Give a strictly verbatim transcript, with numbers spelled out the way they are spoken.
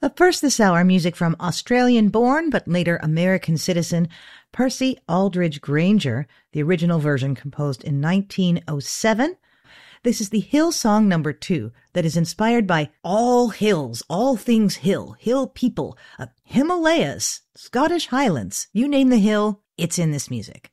Up first this hour, music from Australian-born but later American citizen Percy Aldridge Granger, the original version composed in nineteen oh seven. This is the Hill Song number two that is inspired by all hills, all things hill, hill people, uh, Himalayas, Scottish Highlands. You name the hill, it's in this music.